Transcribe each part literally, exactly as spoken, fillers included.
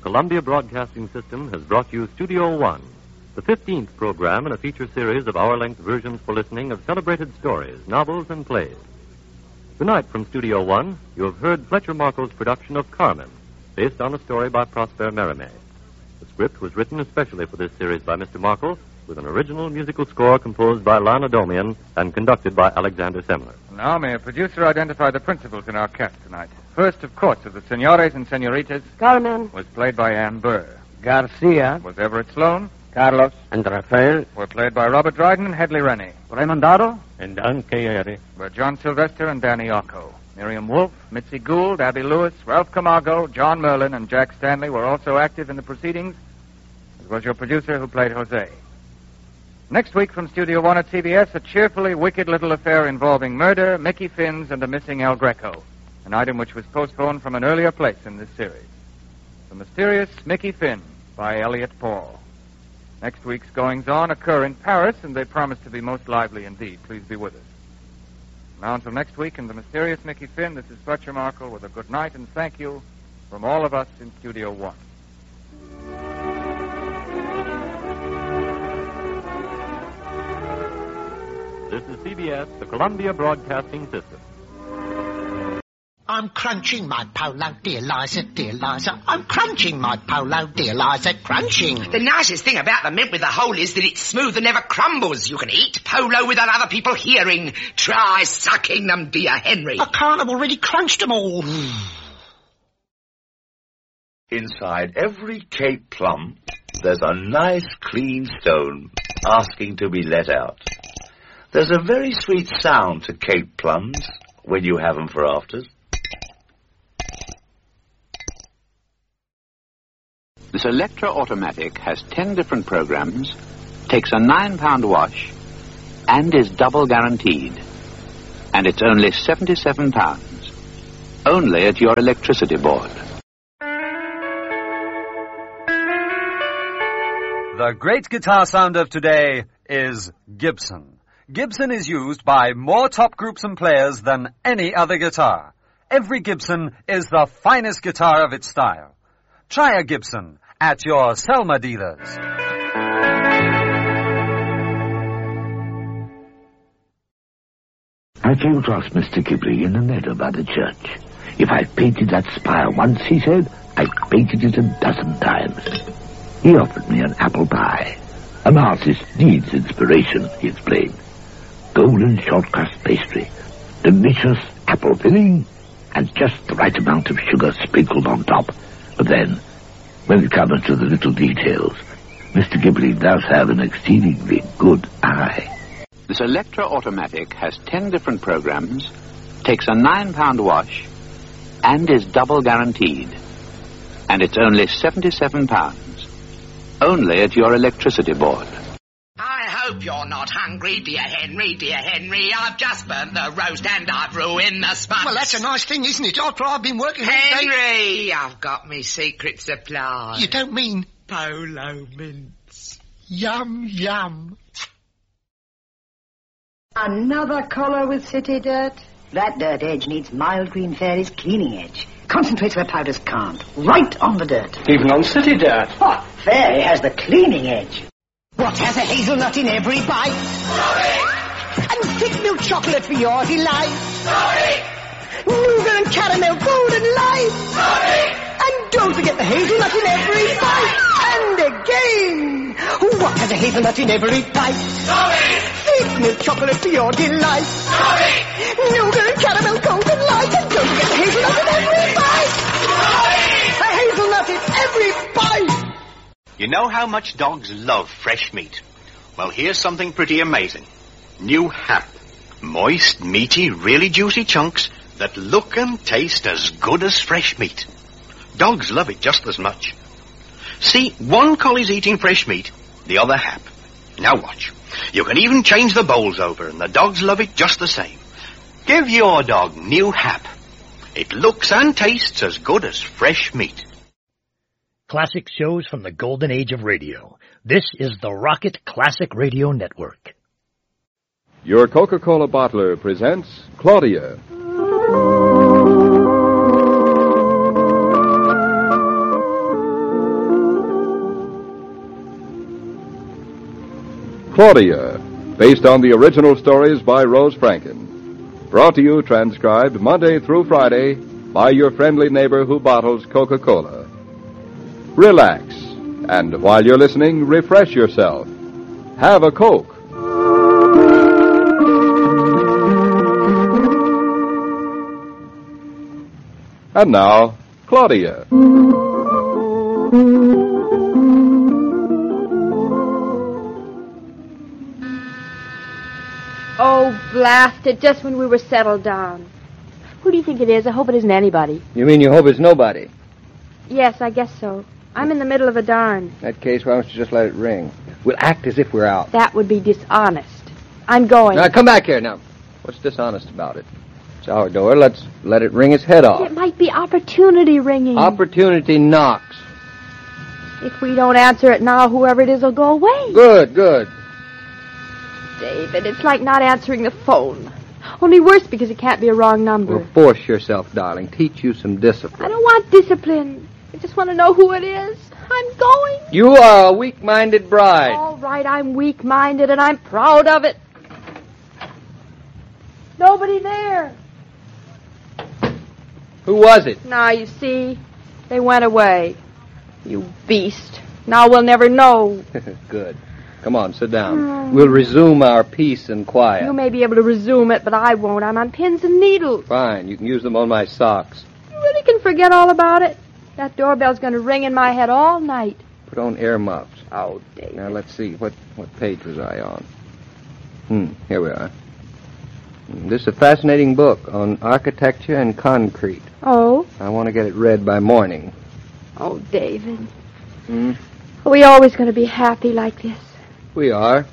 Columbia Broadcasting System has brought you Studio One, the fifteenth program in a feature series of hour-length versions for listening of celebrated stories, novels, and plays. Tonight from Studio One, you have heard Fletcher Markle's production of Carmen, based on a story by Prosper Mérimée. The script was written especially for this series by Mister Markle, with an original musical score composed by Lana Domian and conducted by Alexander Semler. Now may a producer identify the principals in our cast tonight. First, of course, of the senores and senoritas. Carmen. Was played by Ann Burr. Garcia. Was Everett Sloan. Carlos. And Rafael. Were played by Robert Dryden and Hedley Rennie. Raymondaro. And Dan Caeri. Were John Sylvester and Danny Arco. Miriam Wolfe, Mitzi Gould, Abby Lewis, Ralph Camargo, John Merlin, and Jack Stanley were also active in the proceedings, as was your producer who played Jose. Next week from Studio One at C B S, a cheerfully wicked little affair involving murder, Mickey Finns, and the missing El Greco, an item which was postponed from an earlier place in this series. The Mysterious Mickey Finn by Elliot Paul. Next week's goings-on occur in Paris, and they promise to be most lively indeed. Please be with us. Now until next week in The Mysterious Mickey Finn, this is Fletcher Markle with a good night and thank you from all of us in Studio One. This is C B S, the Columbia Broadcasting System. I'm crunching my polo, dear Liza, dear Liza. I'm crunching my polo, dear Liza, crunching. The nicest thing about the mint with the hole is that it's smooth and never crumbles. You can eat polo without other people hearing. Try sucking them, dear Henry. I can't, I've already crunched them all. Inside every Cape plum, there's a nice clean stone asking to be let out. There's a very sweet sound to Cape plums when you have them for afters. This Electra Automatic has ten different programs, takes a nine-pound wash, and is double guaranteed. And it's only seventy-seven pounds. Only at your electricity board. The great guitar sound of today is Gibson. Gibson is used by more top groups and players than any other guitar. Every Gibson is the finest guitar of its style. Try a Gibson at your Selma dealers. I came across Mister Ghibli in a meadow by the church. If I've painted that spire once, he said, I've painted it a dozen times. He offered me an apple pie. An artist needs inspiration, he explained. Golden short crust pastry, delicious apple filling, and just the right amount of sugar sprinkled on top. But then, when it comes to the little details, Mister Ghibli does have an exceedingly good eye. This Electra Automatic has ten different programs, takes a nine-pound wash, and is double guaranteed. And it's only seventy-seven pounds. Only at your electricity board. I hope you're not hungry, dear Henry, dear Henry. I've just burnt the roast and I've ruined the sponge. Well, that's a nice thing, isn't it? After I've been working all day... Henry, I've got me secret supply. You don't mean... Polo mints. Yum, yum. Another collar with city dirt? That dirt edge needs Mild Green Fairy's cleaning edge. Concentrates where powders can't. Right on the dirt. Even on city dirt. What? Fairy has the cleaning edge. What has a hazelnut in every bite? Sorry. And thick milk chocolate for your delight. Sorry. Nougat and caramel golden light. Sorry. And don't forget the hazelnut in every bite. And again. What has a hazelnut in every bite? Sorry. Thick milk chocolate for your delight. Sorry. Nougat and caramel golden light. And don't forget the hazelnut in every bite. Sorry. A hazelnut in every bite. You know how much dogs love fresh meat? Well, here's something pretty amazing. New Hap. Moist, meaty, really juicy chunks that look and taste as good as fresh meat. Dogs love it just as much. See, one collie's eating fresh meat, the other Hap. Now watch. You can even change the bowls over, and the dogs love it just the same. Give your dog New Hap. It looks and tastes as good as fresh meat. Classic shows from the golden age of radio. This is the Rocket Classic Radio Network. Your Coca-Cola bottler presents Claudia. Claudia, based on the original stories by Rose Franken. Brought to you, transcribed Monday through Friday by your friendly neighbor who bottles Coca-Cola. Relax, and while you're listening, refresh yourself. Have a Coke. And now, Claudia. Oh, blast it, just when we were settled down. Who do you think it is? I hope it isn't anybody. You mean you hope it's nobody? Yes, I guess so. I'm in the middle of a darn. In that case, why don't you just let it ring? We'll act as if we're out. That would be dishonest. I'm going. Now, come back here. Now, what's dishonest about it? It's our door. Let's let it ring its head off. It might be opportunity ringing. Opportunity knocks. If we don't answer it now, whoever it is will go away. Good, good. David, it's like not answering the phone. Only worse because it can't be a wrong number. Well, force yourself, darling. Teach you some discipline. I don't want discipline. I just want to know who it is. I'm going. You are a weak-minded bride. All right, I'm weak-minded, and I'm proud of it. Nobody there. Who was it? Now, you see, they went away. You beast. Now we'll never know. Good. Come on, sit down. Mm. We'll resume our peace and quiet. You may be able to resume it, but I won't. I'm on pins and needles. Fine. You can use them on my socks. You really can forget all about it. That doorbell's going to ring in my head all night. Put on ear muffs. Oh, David. Now, let's see. What, what page was I on? Hmm, here we are. This is a fascinating book on architecture and concrete. Oh? I want to get it read by morning. Oh, David. Hmm? Are we always going to be happy like this? We are.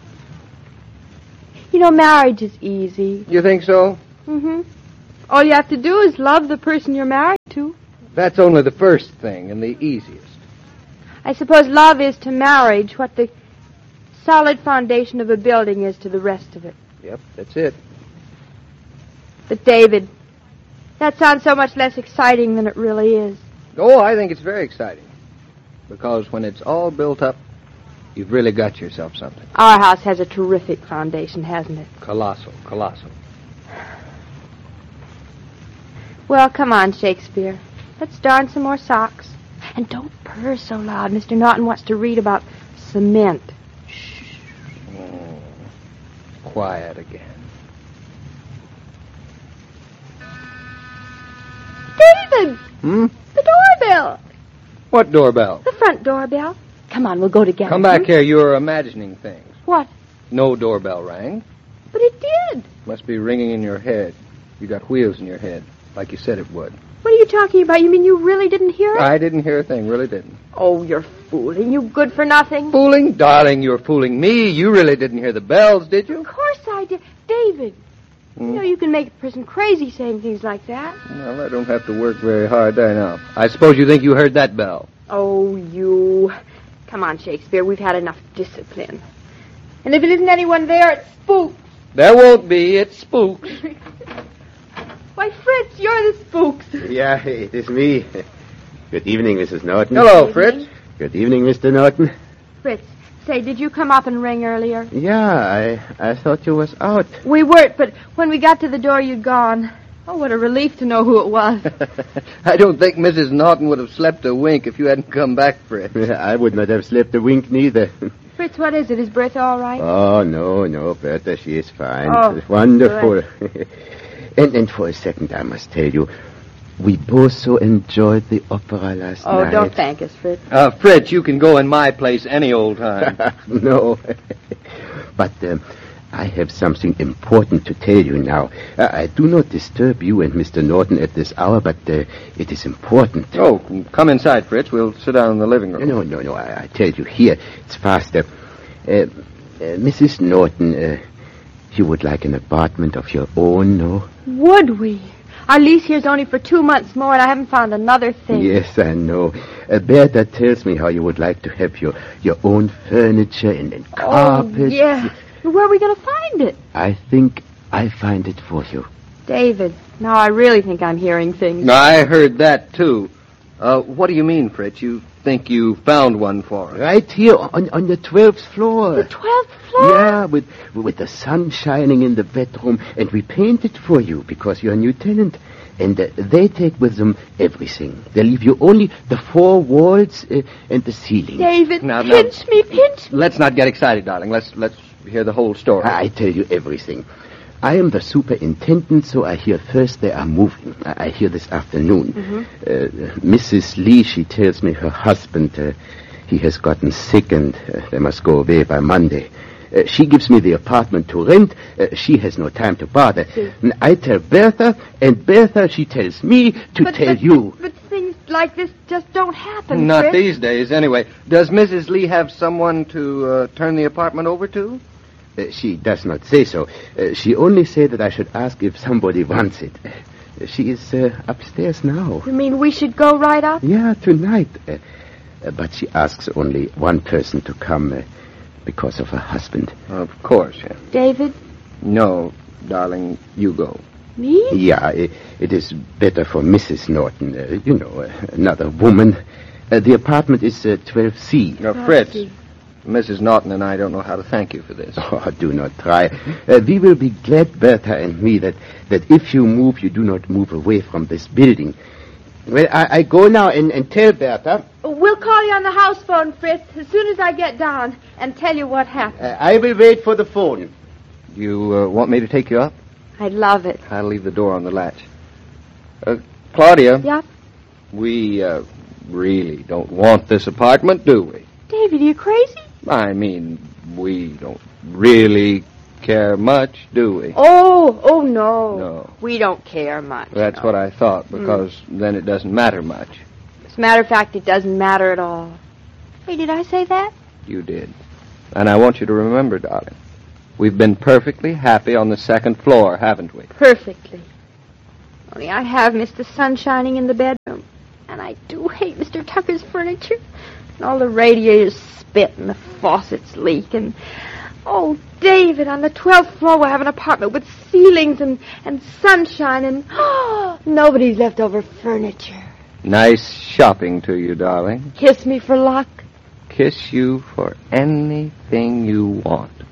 You know, marriage is easy. You think so? Mm-hmm. All you have to do is love the person you're married to. That's only the first thing and the easiest. I suppose love is to marriage what the solid foundation of a building is to the rest of it. Yep, that's it. But, David, that sounds so much less exciting than it really is. Oh, I think it's very exciting. Because when it's all built up, you've really got yourself something. Our house has a terrific foundation, hasn't it? Colossal, colossal. Well, come on, Shakespeare. Let's darn some more socks. And don't purr so loud. Mister Norton wants to read about cement. Shh. Oh, quiet again. David! Hmm? The doorbell. What doorbell? The front doorbell. Come on, we'll go together. Come back here. You're imagining things. What? No doorbell rang. But it did. Must be ringing in your head. You got wheels in your head, like you said it would. What are you talking about? You mean you really didn't hear it? I didn't hear a thing, really didn't. Oh, you're fooling. You good for nothing. Fooling? Darling, you're fooling me. You really didn't hear the bells, did you? Of course I did. David, hmm? You know you can make a person crazy saying things like that. Well, I don't have to work very hard there now. I suppose you think you heard that bell. Oh, you. Come on, Shakespeare. We've had enough discipline. And if it isn't anyone there, it's spooks. There won't be. It's spooks. Why, Fritz, you're the spooks. Yeah, it is me. Good evening, Missus Norton. Hello, Fritz. Good evening, Mister Norton. Fritz, say, did you come up and ring earlier? Yeah, I I thought you was out. We weren't, but when we got to the door, you'd gone. Oh, what a relief to know who it was. I don't think Missus Norton would have slept a wink if you hadn't come back, Fritz. I would not have slept a wink neither. Fritz, what is it? Is Bertha all right? Oh, no, no, Bertha, she is fine. Oh, wonderful. And, and for a second, I must tell you, we both so enjoyed the opera last oh, night. Oh, don't thank us, Fritz. Uh, Fritz, you can go in my place any old time. No. But um, I have something important to tell you now. Uh, I do not disturb you and Mister Norton at this hour, but uh, it is important. Oh, come inside, Fritz. We'll sit down in the living room. No, no, no. I, I tell you here. It's faster. Uh, uh, Missus Norton, uh, you would like an apartment of your own, no? Would we? Our lease here's only for two months more, and I haven't found another thing. Yes, I know. Uh, Bertha tells me how you would like to have your, your own furniture and, and carpet. Oh, yeah. Where are we going to find it? I think I find it for you. David, now I really think I'm hearing things. I heard that, too. Uh, what do you mean, Fritz? You think you found one for us? Right here on, on the twelfth floor. The twelfth floor? Yeah, with with the sun shining in the bedroom, and we painted for you because you're a new tenant. And uh, they take with them everything. They leave you only the four walls uh, and the ceiling. David, Now, now, pinch me, pinch me. Let's not get excited, darling. Let's let's hear the whole story. I, I tell you everything. I am the superintendent, so I hear first they are moving. I, I hear this afternoon. Mm-hmm. Uh, Missus Lee, she tells me her husband, uh, he has gotten sick and uh, they must go away by Monday. Uh, she gives me the apartment to rent. Uh, she has no time to bother. And I tell Bertha, and Bertha, she tells me to but, tell but, you. But, but things like this just don't happen, Not Fritz. these days, anyway. Does Missus Lee have someone to uh, turn the apartment over to? Uh, she does not say so. Uh, she only said that I should ask if somebody wants it. Uh, she is uh, upstairs now. You mean we should go right up? Yeah, tonight. Uh, uh, but she asks only one person to come uh, because of her husband. Of course, yeah. David? No, darling, you go. Me? Yeah, it, it is better for Missus Norton. Uh, you know, uh, another woman. Uh, the apartment is uh, twelve C. Uh, Fritz, Missus Norton and I don't know how to thank you for this. Oh, do not try. Uh, we will be glad, Bertha and me, that, that if you move, you do not move away from this building. Well, I, I go now and, and tell Bertha. We'll call you on the house phone, Fritz, as soon as I get down and tell you what happened. Uh, I will wait for the phone. You uh, want me to take you up? I'd love it. I'll leave the door on the latch. Uh, Claudia? Yep? We uh, really don't want this apartment, do we? David, are you crazy? I mean, we don't really care much, do we? Oh, oh, no. No. We don't care much. That's no. what I thought, because mm. then it doesn't matter much. As a matter of fact, it doesn't matter at all. Hey, did I say that? You did. And I want you to remember, darling, we've been perfectly happy on the second floor, haven't we? Perfectly. Only I have Mister Sun shining in the bedroom. And I do hate Mister Tucker's furniture. And all the radiators spit and the faucets leak. And, oh, David, on the twelfth floor we'll have an apartment with ceilings and, and sunshine and, oh, nobody's left over furniture. Nice shopping to you, darling. Kiss me for luck. Kiss you for anything you want.